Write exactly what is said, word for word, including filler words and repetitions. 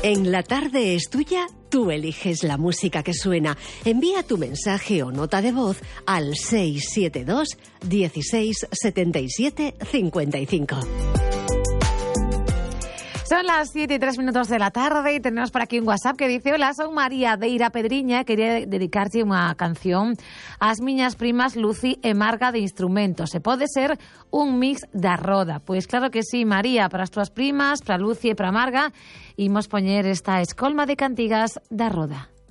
En La Tarde es Tuya, tú eliges la música que suena. Envía tu mensaje o nota de voz al seis siete dos, dieciséis, setenta y siete, cincuenta y cinco. Son las siete y tres minutos de la tarde y tenemos por aquí un WhatsApp que dice: hola, soy María de Ira Pedriña, quería dedicarte una canción ás miñas primas Lucy e Marga de instrumentos. Se pode ser un mix da roda? Pois claro que sí, María, para as túas primas, para Lucy e para Marga, imos poñer esta escolma de cantigas da roda.